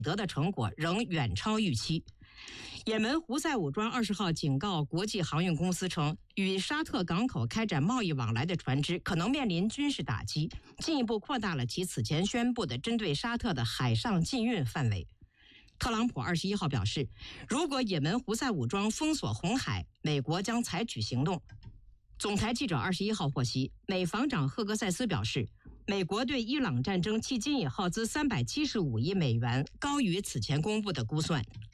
得的成果仍远超预期。也门胡塞武装20号警告国际航运公司称，与沙特港口开展贸易往来的船只可能面临军事打击，进一步扩大了其此前宣布的针对沙特的海上禁运范围。特朗普21号表示，如果也门胡塞武装封锁红海，美国将采取行动。总台记者21号获悉，美防长赫格塞斯表示，美国对伊朗战争迄今已耗资375亿美元，高于此前公布的估算。